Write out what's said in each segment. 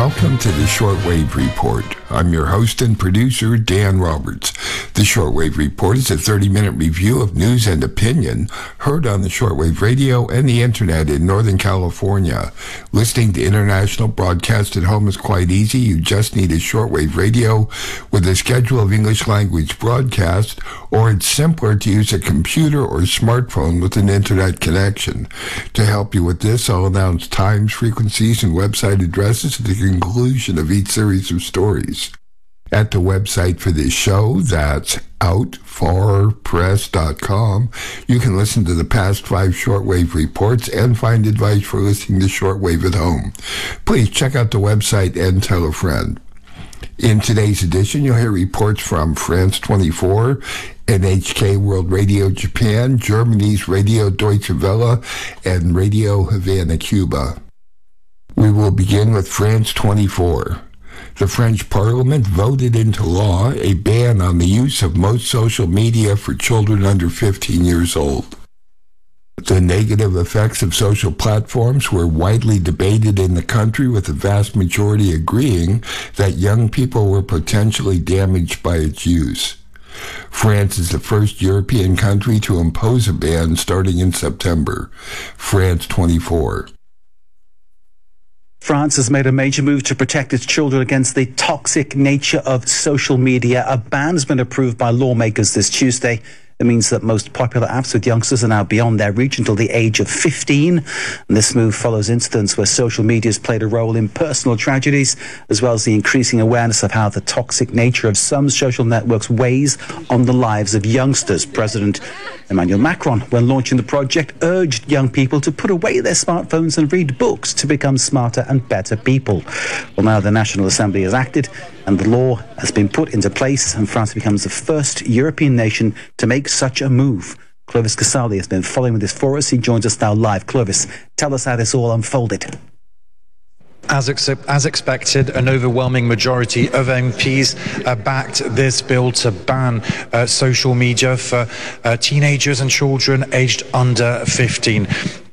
Welcome to the Shortwave Report. I'm your host and producer, Dan Roberts. The Shortwave Report is a 30-minute review of news and opinion heard on the shortwave radio and the internet in Northern California. Listening to international broadcast at home is quite easy. You just need a shortwave radio with a schedule of English language broadcast, or it's simpler to use a computer or smartphone with an internet connection. To help you with this, I'll announce times, frequencies, and website addresses at the conclusion of each series of stories. At the website for this show, that's outfarpress.com, you can listen to the past 5 shortwave reports and find advice for listening to shortwave at home. Please check out the website and tell a friend. In today's edition, you'll hear reports from France 24, NHK World Radio Japan, Germany's Radio Deutsche Welle, and Radio Havana, Cuba. We will begin with France 24. The French Parliament voted into law a ban on the use of most social media for children under 15 years old. The negative effects of social platforms were widely debated in the country, with the vast majority agreeing that young people were potentially damaged by its use. France is the first European country to impose a ban starting in September. France 24. France has made a major move to protect its children against the toxic nature of social media. A ban has been approved by lawmakers this Tuesday. It means that most popular apps with youngsters are now beyond their reach until the age of 15. And this move follows incidents where social media has played a role in personal tragedies, as well as the increasing awareness of how the toxic nature of some social networks weighs on the lives of youngsters. President Emmanuel Macron, when launching the project, urged young people to put away their smartphones and read books to become smarter and better people. Well, now the National Assembly has acted and the law has been put into place, and France becomes the first European nation to make such a move. Clovis Casali has been following this for us. He joins us now live. Clovis, tell us how this all unfolded. As expected, an overwhelming majority of MPs backed this bill to ban social media for teenagers and children aged under 15.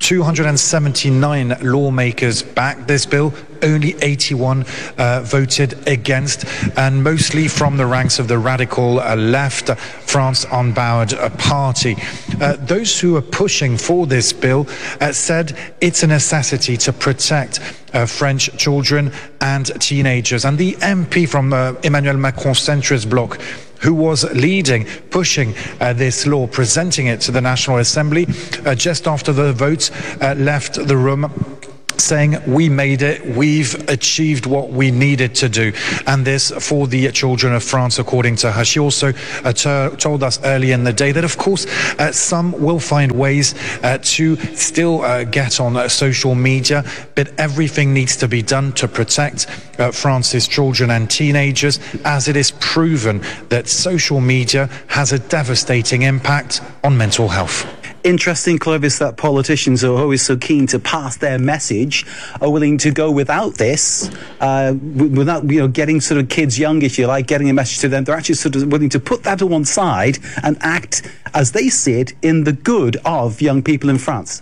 279 lawmakers backed this bill. Only 81 voted against, and mostly from the ranks of the radical left France Unbowed party. Those who are pushing for this bill said it's a necessity to protect French children and teenagers. And the MP from Emmanuel Macron's centrist bloc, who was pushing this law, presenting it to the National Assembly, just after the vote, left the room saying, "We made it, we've achieved what we needed to do." And this for the children of France, according to her. She also told us earlier in the day that, of course, some will find ways to still get on social media, but everything needs to be done to protect France's children and teenagers, as it is proven that social media has a devastating impact on mental health. Interesting, Clovis, that politicians who are always so keen to pass their message are willing to go without this, without getting sort of kids young, if you like, getting a message to them. They're actually sort of willing to put that to one side and act, as they see it, in the good of young people in France.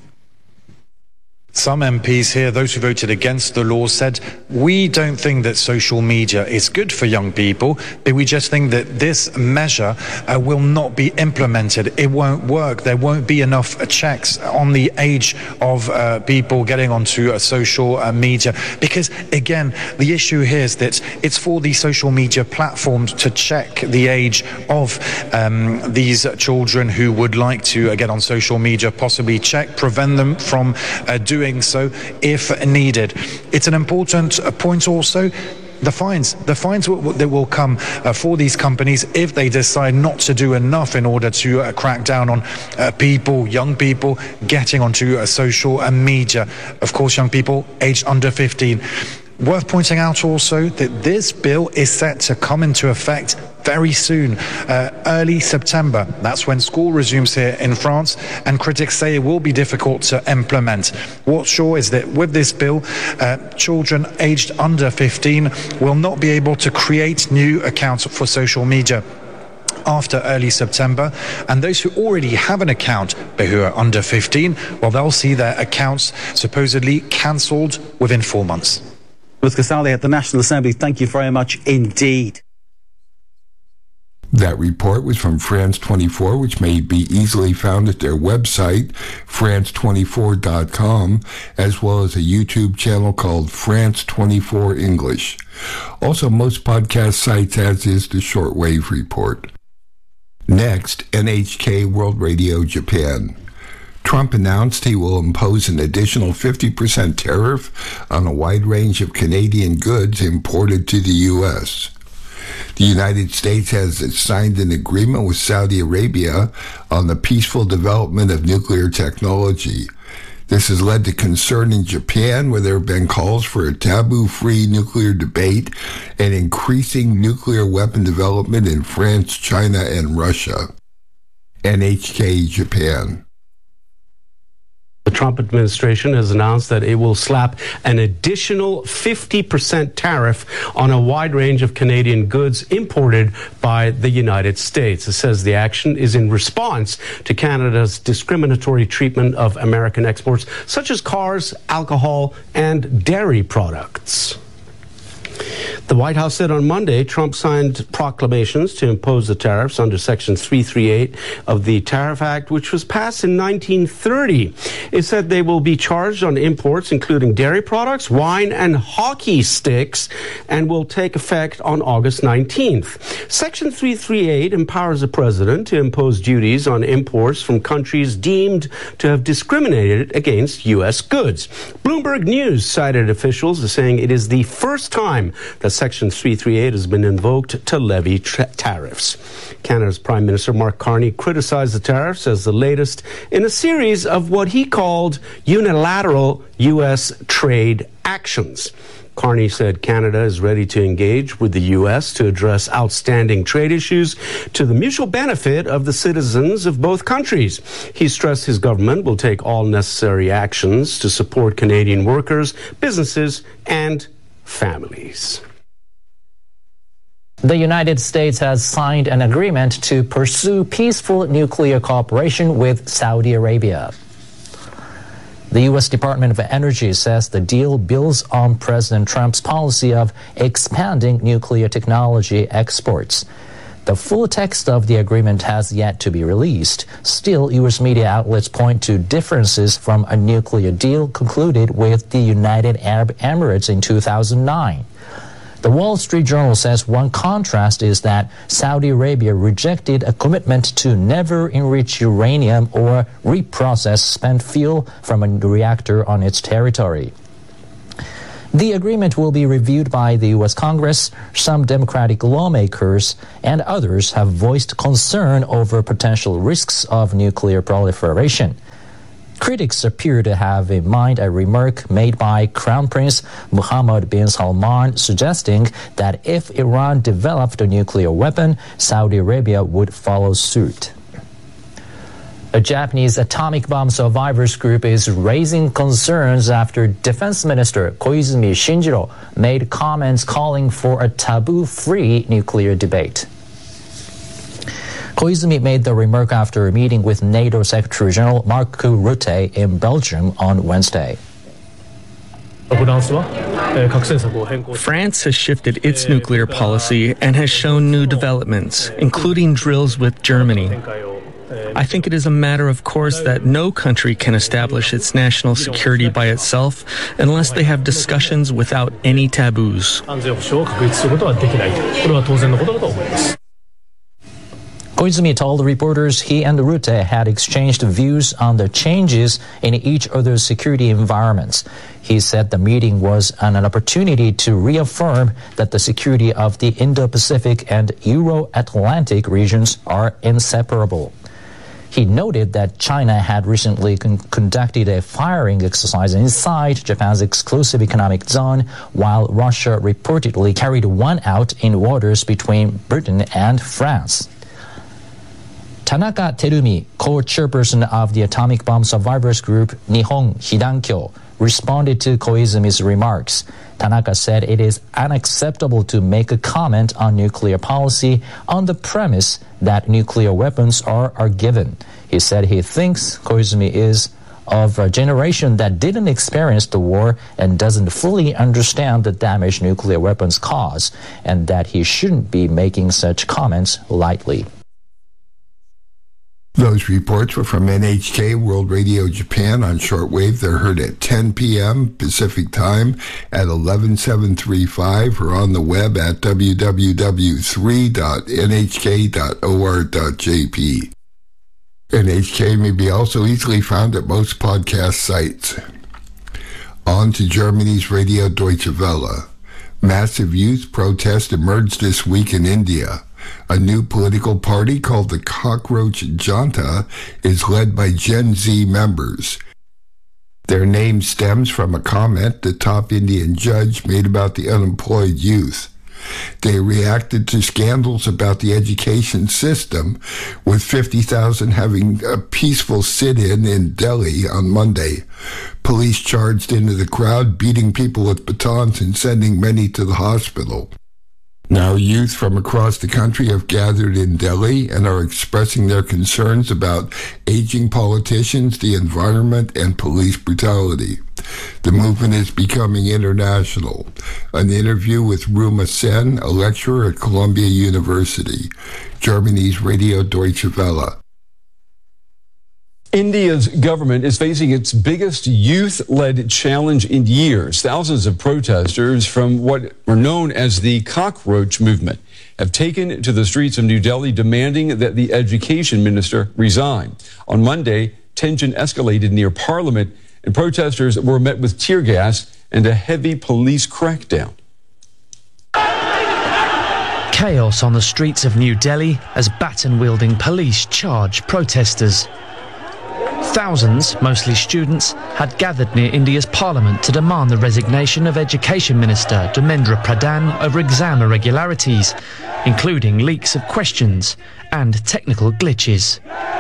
Some MPs here, those who voted against the law, said, "We don't think that social media is good for young people, but we just think that this measure will not be implemented. It won't work. There won't be enough checks on the age of people getting onto social media." Because, again, the issue here is that it's for the social media platforms to check the age of these children who would like to get on social media, possibly prevent them from doing so if needed. It's an important point also. The fines that will come for these companies if they decide not to do enough in order to crack down on young people getting onto social media. Of course, young people aged under 15. Worth pointing out also that this bill is set to come into effect very soon, early September. That's when school resumes here in France, and critics say it will be difficult to implement. What's sure is that with this bill, children aged under 15 will not be able to create new accounts for social media after early September, and those who already have an account but who are under 15, well, they'll see their accounts supposedly cancelled within 4 months. With Casale at the National Assembly, thank you very much indeed. That report was from France 24, which may be easily found at their website, france24.com, as well as a YouTube channel called France 24 English. Also, most podcast sites, as is the Shortwave Report. Next, NHK World Radio Japan. Trump announced he will impose an additional 50% tariff on a wide range of Canadian goods imported to the U.S. The United States has signed an agreement with Saudi Arabia on the peaceful development of nuclear technology. This has led to concern in Japan, where there have been calls for a taboo-free nuclear debate and increasing nuclear weapon development in France, China, and Russia. NHK Japan. The Trump administration has announced that it will slap an additional 50% tariff on a wide range of Canadian goods imported by the United States. It says the action is in response to Canada's discriminatory treatment of American exports, such as cars, alcohol, and dairy products. The White House said on Monday Trump signed proclamations to impose the tariffs under Section 338 of the Tariff Act, which was passed in 1930. It said they will be charged on imports, including dairy products, wine, and hockey sticks, and will take effect on August 19th. Section 338 empowers the president to impose duties on imports from countries deemed to have discriminated against U.S. goods. Bloomberg News cited officials as saying it is the first time that Section 338 has been invoked to levy tariffs. Canada's Prime Minister Mark Carney criticized the tariffs as the latest in a series of what he called unilateral U.S. trade actions. Carney said Canada is ready to engage with the U.S. to address outstanding trade issues to the mutual benefit of the citizens of both countries. He stressed his government will take all necessary actions to support Canadian workers, businesses, and families. The United States has signed an agreement to pursue peaceful nuclear cooperation with Saudi Arabia. The U.S. Department of Energy says the deal builds on President Trump's policy of expanding nuclear technology exports. The full text of the agreement has yet to be released. Still, U.S. media outlets point to differences from a nuclear deal concluded with the United Arab Emirates in 2009. The Wall Street Journal says one contrast is that Saudi Arabia rejected a commitment to never enrich uranium or reprocess spent fuel from a reactor on its territory. The agreement will be reviewed by the U.S. Congress. Some Democratic lawmakers and others have voiced concern over potential risks of nuclear proliferation. Critics appear to have in mind a remark made by Crown Prince Mohammed bin Salman suggesting that if Iran developed a nuclear weapon, Saudi Arabia would follow suit. A Japanese atomic bomb survivors group is raising concerns after Defense Minister Koizumi Shinjiro made comments calling for a taboo-free nuclear debate. Koizumi made the remark after a meeting with NATO Secretary General Mark Rutte in Belgium on Wednesday. France has shifted its nuclear policy and has shown new developments, including drills with Germany. I think it is a matter of course that no country can establish its national security by itself unless they have discussions without any taboos. Koizumi told reporters he and Rutte had exchanged views on the changes in each other's security environments. He said the meeting was an opportunity to reaffirm that the security of the Indo-Pacific and Euro-Atlantic regions are inseparable. He noted that China had recently conducted a firing exercise inside Japan's exclusive economic zone, while Russia reportedly carried one out in waters between Britain and France. Tanaka Terumi, co-chairperson of the atomic bomb survivors group Nihon Hidankyo, responded to Koizumi's remarks. Tanaka said it is unacceptable to make a comment on nuclear policy on the premise that nuclear weapons are given. He said he thinks Koizumi is of a generation that didn't experience the war and doesn't fully understand the damage nuclear weapons cause, and that he shouldn't be making such comments lightly. Those reports were from NHK World Radio Japan on shortwave. They're heard at 10 p.m. Pacific Time at 11735 or on the web at www.3.nhk.or.jp. NHK may be also easily found at most podcast sites. On to Germany's Radio Deutsche Welle. Massive youth protest emerged this week in India. A new political party called the Cockroach Janta is led by Gen Z members. Their name stems from a comment the top Indian judge made about the unemployed youth. They reacted to scandals about the education system, with 50,000 having a peaceful sit-in Delhi on Monday. Police charged into the crowd, beating people with batons and sending many to the hospital. Now, youth from across the country have gathered in Delhi and are expressing their concerns about aging politicians, the environment, and police brutality. The movement is becoming international. An interview with Ruma Sen, a lecturer at Columbia University, Germany's Radio Deutsche Welle. India's government is facing its biggest youth-led challenge in years. Thousands of protesters from what are known as the Cockroach Movement have taken to the streets of New Delhi demanding that the education minister resign. On Monday, tension escalated near Parliament, and protesters were met with tear gas and a heavy police crackdown. Chaos on the streets of New Delhi as baton-wielding police charge protesters. Thousands, mostly students, had gathered near India's parliament to demand the resignation of Education Minister Dharmendra Pradhan over exam irregularities, including leaks of questions and technical glitches.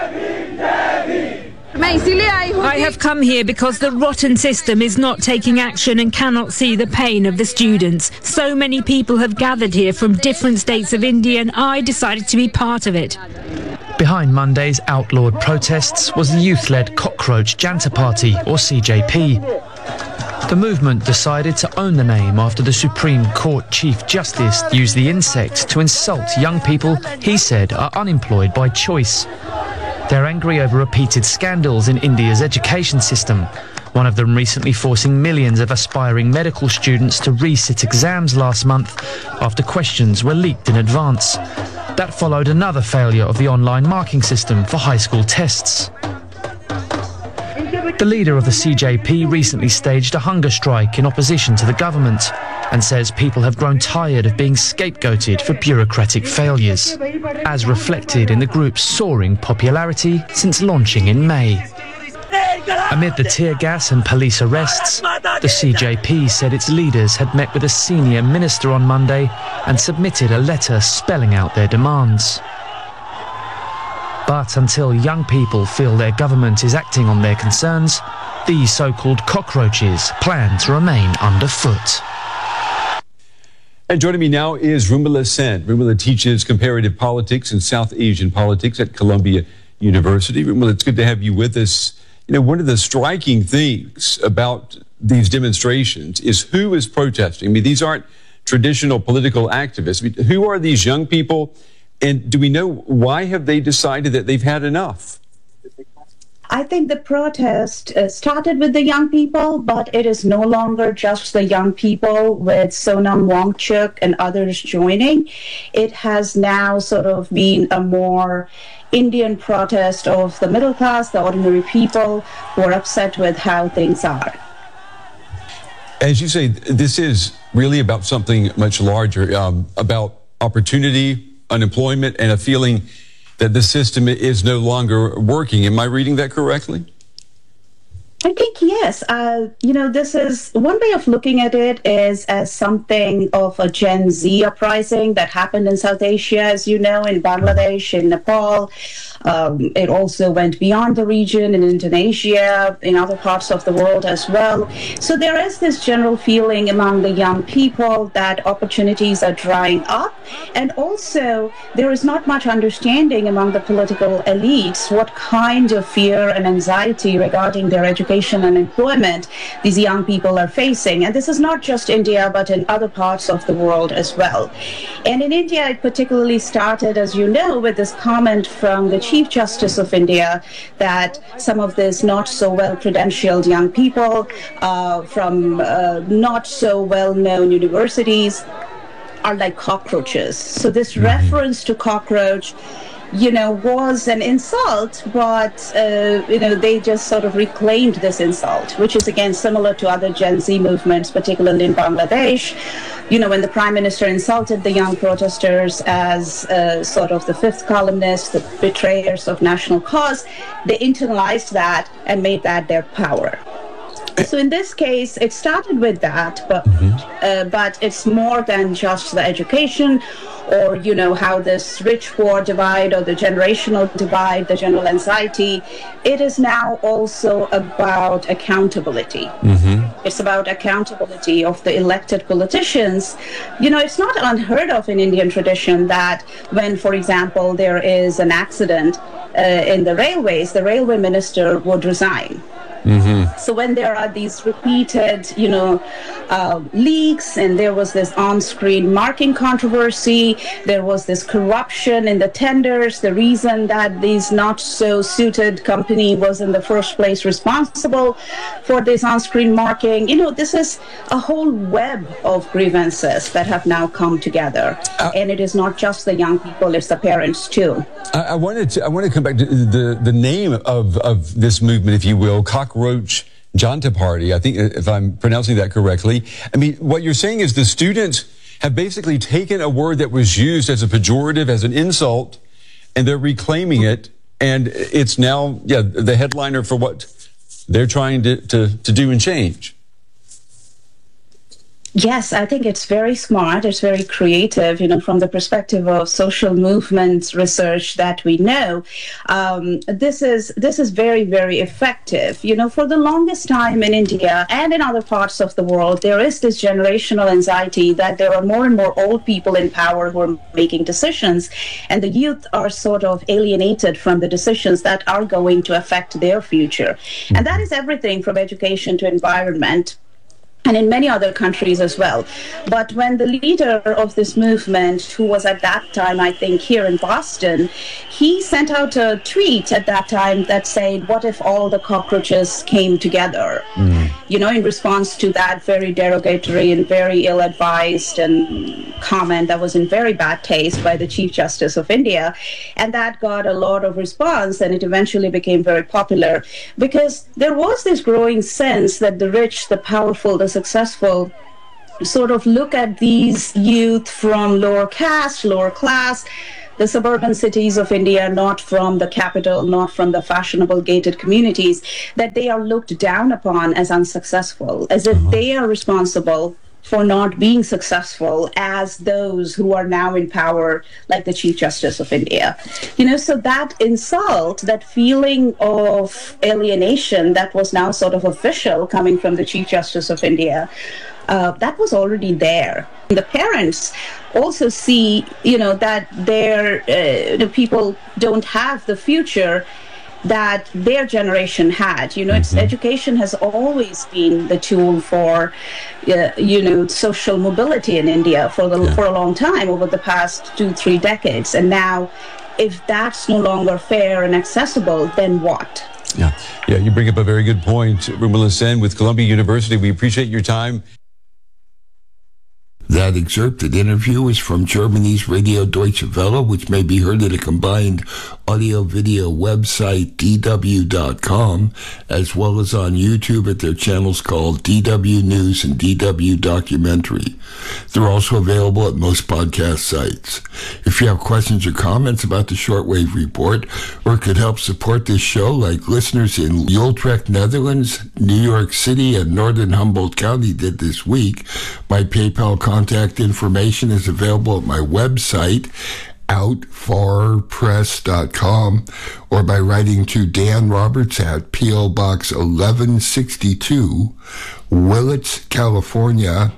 I have come here because the rotten system is not taking action and cannot see the pain of the students. So many people have gathered here from different states of India, and I decided to be part of it. Behind Monday's outlawed protests was the youth-led Cockroach Janta Party, or CJP. The movement decided to own the name after the Supreme Court Chief Justice used the insect to insult young people he said are unemployed by choice. They're angry over repeated scandals in India's education system, one of them recently forcing millions of aspiring medical students to resit exams last month after questions were leaked in advance. That followed another failure of the online marking system for high school tests. The leader of the CJP recently staged a hunger strike in opposition to the government and says people have grown tired of being scapegoated for bureaucratic failures, as reflected in the group's soaring popularity since launching in May. Amid the tear gas and police arrests, the CJP said its leaders had met with a senior minister on Monday and submitted a letter spelling out their demands. But until young people feel their government is acting on their concerns, these so-called cockroaches plan to remain underfoot. And joining me now is Ruma Sen. Ruma teaches comparative politics and South Asian politics at Columbia University. Ruma, it's good to have you with us. You know, one of the striking things about these demonstrations is who is protesting. I mean, these aren't traditional political activists. I mean, who are these young people? And do we know why have they decided that they've had enough? I think the protest started with the young people, but it is no longer just the young people with Sonam Wangchuk and others joining. It has now sort of been a more Indian protest of the middle class, the ordinary people who are upset with how things are. As you say, this is really about something much larger, about opportunity, unemployment, and a feeling that the system is no longer working. Am I reading that correctly? I think yes. This is one way of looking at it is as something of a Gen Z uprising that happened in South Asia, as you know, in Bangladesh, in Nepal. It also went beyond the region in Indonesia, in other parts of the world as well. So there is this general feeling among the young people that opportunities are drying up, and also there is not much understanding among the political elites what kind of fear and anxiety regarding their education and employment these young people are facing. And this is not just India, but in other parts of the world as well. And in India, it particularly started, as you know, with this comment from the Chief Justice of India that some of these not so well-credentialed young people from not so well-known universities are like cockroaches. So this reference to cockroach, was an insult, but, they just sort of reclaimed this insult, which is, again, similar to other Gen Z movements, particularly in Bangladesh. When the Prime Minister insulted the young protesters as sort of the fifth columnists, the betrayers of national cause, they internalized that and made that their power. So in this case, it started with that, but it's more than just the education or, how this rich-poor divide or the generational divide, the general anxiety. It is now also about accountability. It's about accountability of the elected politicians. It's not unheard of in Indian tradition that when, for example, there is an accident in the railways, the railway minister would resign. So when there are these repeated, leaks, and there was this on-screen marking controversy, there was this corruption in the tenders, the reason that these not-so-suited company was in the first place responsible for this on-screen marking, this is a whole web of grievances that have now come together. And it is not just the young people, it's the parents too. I want to come back to the name of this movement, if you will, Cockroach Janta Party. I think, if I'm pronouncing that correctly. I mean, what you're saying is the students have basically taken a word that was used as a pejorative, as an insult, and they're reclaiming it, and it's now, the headliner for what they're trying to do and change. Yes, I think it's very smart. It's very creative, from the perspective of social movements research that we know. This is very, very effective. For the longest time in India and in other parts of the world, there is this generational anxiety that there are more and more old people in power who are making decisions, and the youth are sort of alienated from the decisions that are going to affect their future. And that is everything from education to environment, and in many other countries as well. But when the leader of this movement, who was at that time, I think, here in Boston, he sent out a tweet at that time that said, what if all the cockroaches came together? In response to that very derogatory and very ill-advised and comment that was in very bad taste by the Chief Justice of India. And that got a lot of response, and it eventually became very popular because there was this growing sense that the rich, the powerful, the successful sort of look at these youth from lower caste, lower class, the suburban cities of India, not from the capital, not from the fashionable gated communities, that they are looked down upon as unsuccessful, as if they are responsible for not being successful as those who are now in power, like the Chief Justice of India. So that insult, that feeling of alienation that was now sort of official coming from the Chief Justice of India, that was already there. The parents also see, that their people don't have the future that their generation had. It's education has always been the tool for, social mobility in India for a long time, over the past 2-3 decades. And now, if that's no longer fair and accessible, then what? Yeah, you bring up a very good point. Rumila Sen with Columbia University. We appreciate your time. That excerpted interview is from Germany's Radio Deutsche Welle, which may be heard at a combined audio-video website, dw.com, as well as on YouTube at their channels called DW News and DW Documentary. They're also available at most podcast sites. If you have questions or comments about the Shortwave Report, or could help support this show, like listeners in Utrecht, Netherlands, New York City, and northern Humboldt County did this week, my PayPal contact information is available at my website, outfarpress.com, or by writing to Dan Roberts at P.O. Box 1162, Willits, California,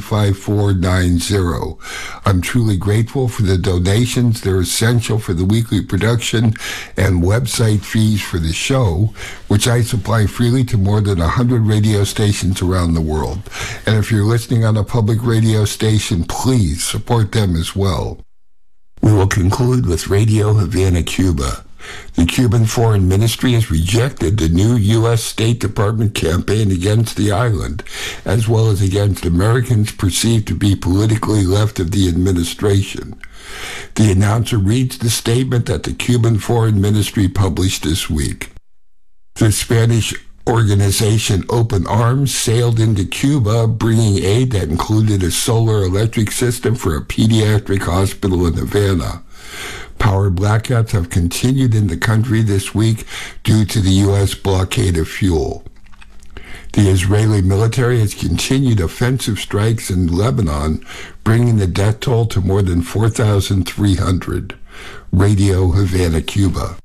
95490. I'm truly grateful for the donations. They're essential for the weekly production and website fees for the show, which I supply freely to more than 100 radio stations around the world. And if you're listening on a public radio station, please support them as well. We will conclude with Radio Havana, Cuba. The Cuban Foreign Ministry has rejected the new U.S. State Department campaign against the island, as well as against Americans perceived to be politically left of the administration. The announcer reads the statement that the Cuban Foreign Ministry published this week. The Spanish organization Open Arms sailed into Cuba, bringing aid that included a solar electric system for a pediatric hospital in Havana. Power blackouts have continued in the country this week due to the U.S. blockade of fuel. The Israeli military has continued offensive strikes in Lebanon, bringing the death toll to more than 4,300. Radio Havana, Cuba.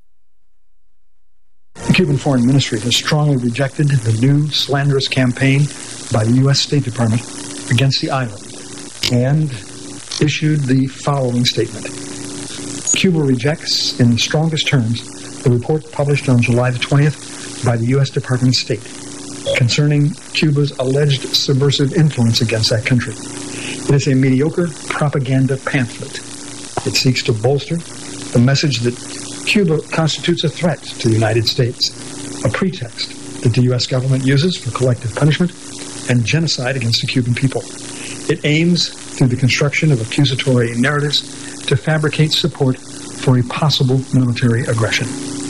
The Cuban Foreign Ministry has strongly rejected the new slanderous campaign by the U.S. State Department against the island and issued the following statement. Cuba rejects in the strongest terms the report published on July the 20th by the U.S. Department of State concerning Cuba's alleged subversive influence against that country. It is a mediocre propaganda pamphlet. It seeks to bolster the message that Cuba constitutes a threat to the United States, a pretext that the U.S. government uses for collective punishment and genocide against the Cuban people. It aims, through the construction of accusatory narratives, to fabricate support for a possible military aggression.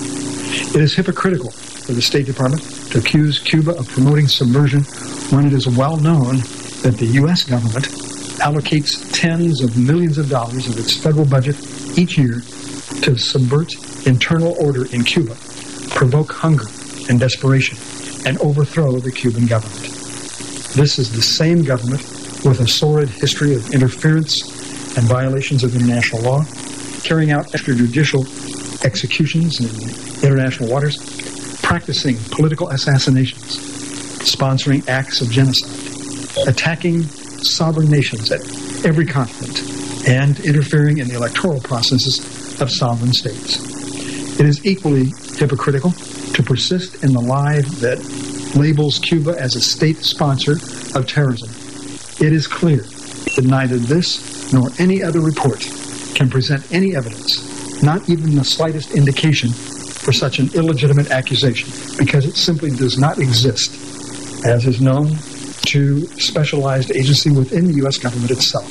It is hypocritical for the State Department to accuse Cuba of promoting subversion when it is well known that the U.S. government allocates tens of millions of dollars of its federal budget each year to subvert internal order in Cuba, provoke hunger and desperation, and overthrow the Cuban government. This is the same government with a sordid history of interference and violations of international law, carrying out extrajudicial executions in international waters, practicing political assassinations, sponsoring acts of genocide, attacking sovereign nations at every continent, and interfering in the electoral processes of sovereign states. It is equally hypocritical to persist in the lie that labels Cuba as a state sponsor of terrorism. It is clear that neither this nor any other report can present any evidence, not even the slightest indication, for such an illegitimate accusation, because it simply does not exist, as is known to specialized agency within the U.S. government itself.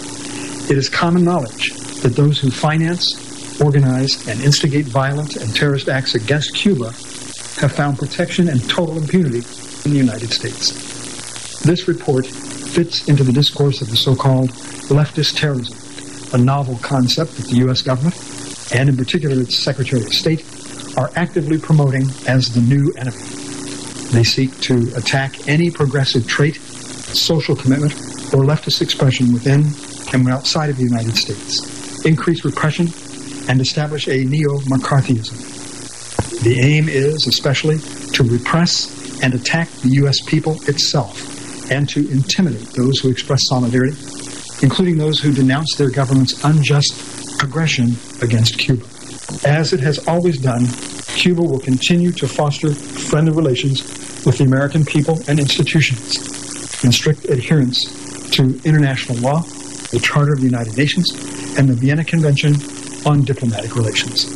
It is common knowledge that those who finance, organize, and instigate violent and terrorist acts against Cuba have found protection and total impunity in the United States. This report fits into the discourse of the so-called leftist terrorism, a novel concept that the U.S. government, and in particular its Secretary of State, are actively promoting as the new enemy. They seek to attack any progressive trait, social commitment, or leftist expression within and outside of the United States, increase repression, and establish a neo-McCarthyism. The aim is especially to repress and attack the U.S. people itself and to intimidate those who express solidarity, including those who denounce their government's unjust aggression against Cuba. As it has always done, Cuba will continue to foster friendly relations with the American people and institutions in strict adherence to international law, the Charter of the United Nations, and the Vienna Convention on Diplomatic Relations.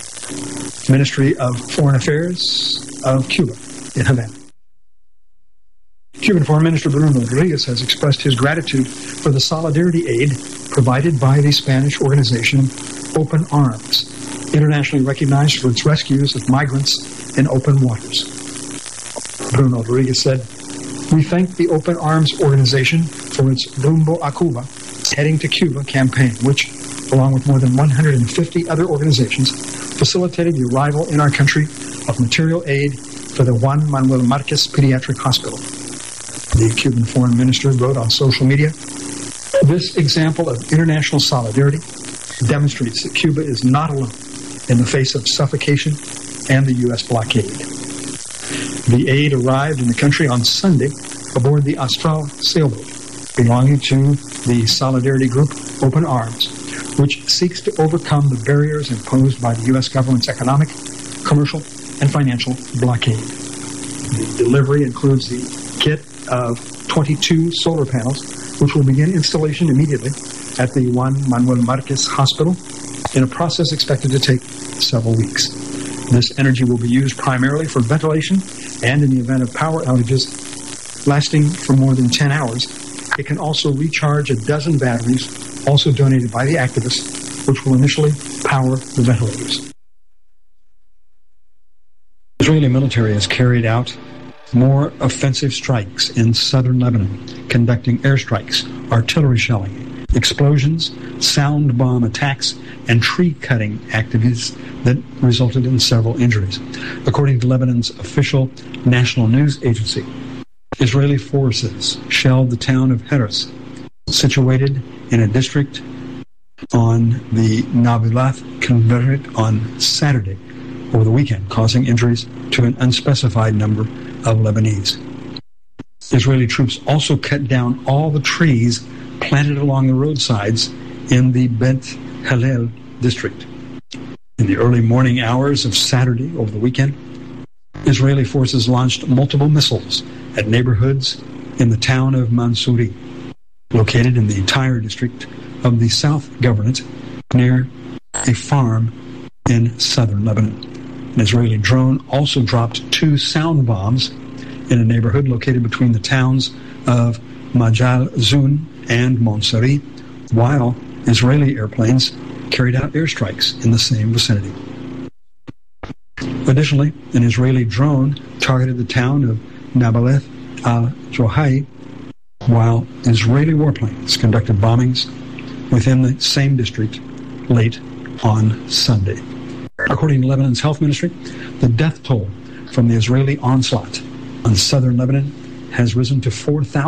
Ministry of Foreign Affairs of Cuba in Havana. Cuban Foreign Minister Bruno Rodriguez has expressed his gratitude for the solidarity aid provided by the Spanish organization Open Arms, internationally recognized for its rescues of migrants in open waters. Bruno Rodriguez said, "We thank the Open Arms organization for its Rumbo a Cuba, Heading to Cuba campaign, which, along with more than 150 other organizations, facilitated the arrival in our country of material aid for the Juan Manuel Marquez Pediatric Hospital." The Cuban foreign minister wrote on social media, "This example of international solidarity demonstrates that Cuba is not alone in the face of suffocation and the U.S. blockade. The aid arrived in the country on Sunday aboard the Austral sailboat belonging to the solidarity group Open Arms, which seeks to overcome the barriers imposed by the U.S. government's economic, commercial, and financial blockade. The delivery includes the kit of 22 solar panels, which will begin installation immediately at the Juan Manuel Marquez Hospital in a process expected to take several weeks. This energy will be used primarily for ventilation, and in the event of power outages lasting for more than 10 hours, it can also recharge a dozen batteries, also donated by the activists, which will initially power the ventilators. The Israeli military has carried out more offensive strikes in southern Lebanon, conducting airstrikes, artillery shelling, explosions, sound bomb attacks, and tree-cutting activities that resulted in several injuries. According to Lebanon's official national news agency, Israeli forces shelled the town of Heres, situated in a district on the Nabilath Converted on Saturday over the weekend, causing injuries to an unspecified number of Lebanese. Israeli troops also cut down all the trees planted along the roadsides in the Beit Hallel district. In the early morning hours of Saturday over the weekend, Israeli forces launched multiple missiles at neighborhoods in the town of Mansouri, located in the Tyre district of the South Governorate near a farm in southern Lebanon. An Israeli drone also dropped 2 sound bombs in a neighborhood located between the towns of Majal Zun and Mansouri, while Israeli airplanes carried out airstrikes in the same vicinity. Additionally, an Israeli drone targeted the town of Nabaleth al-Johai, while Israeli warplanes conducted bombings within the same district late on Sunday. According to Lebanon's health ministry, the death toll from the Israeli onslaught on southern Lebanon has risen to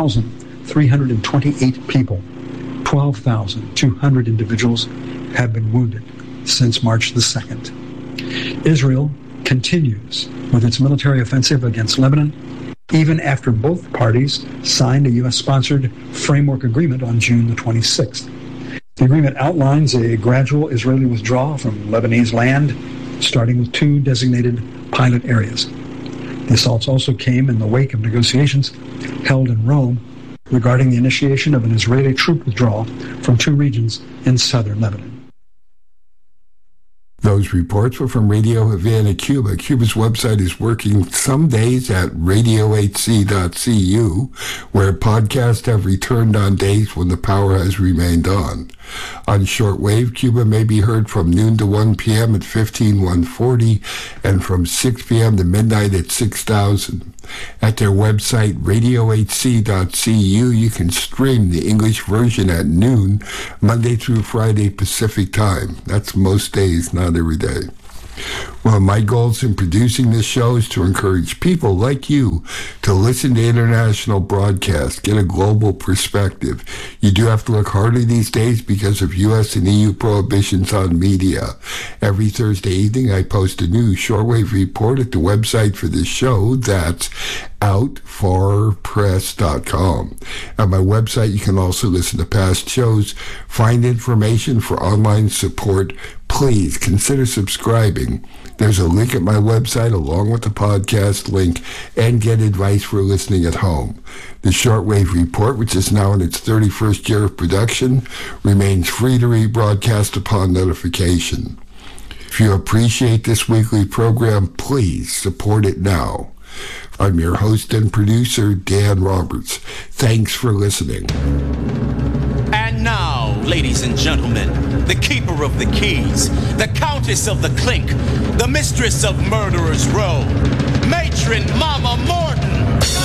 4,328 people. 12,200 individuals have been wounded since March the 2nd. Israel continues with its military offensive against Lebanon, even after both parties signed a U.S.-sponsored framework agreement on June the 26th. The agreement outlines a gradual Israeli withdrawal from Lebanese land, starting with 2 designated pilot areas. The assaults also came in the wake of negotiations held in Rome regarding the initiation of an Israeli troop withdrawal from 2 regions in southern Lebanon. Those reports were from Radio Havana, Cuba. Cuba's website is working some days at radiohc.cu, where podcasts have returned on days when the power has remained on. On shortwave, Cuba may be heard from noon to 1 p.m. at 15140 and from 6 p.m. to midnight at 6000. At their website, radiohc.cu, you can stream the English version at noon, Monday through Friday Pacific time. That's most days, not every day. Well, my goals in producing this show is to encourage people like you to listen to international broadcasts, get a global perspective. You do have to look harder these days because of U.S. and EU prohibitions on media. Every Thursday evening, I post a new shortwave report at the website for this show. That's outfarpress.com. At my website, you can also listen to past shows, find information for online support. Please consider subscribing. There's a link at my website along with the podcast link, and get advice for listening at home. The Shortwave Report, which is now in its 31st year of production, remains free to rebroadcast upon notification. If you appreciate this weekly program, please support it now. I'm your host and producer, Dan Roberts. Thanks for listening. And now, ladies and gentlemen, the keeper of the keys, the countess of the clink, the mistress of Murderers Row, Matron Mama Moore.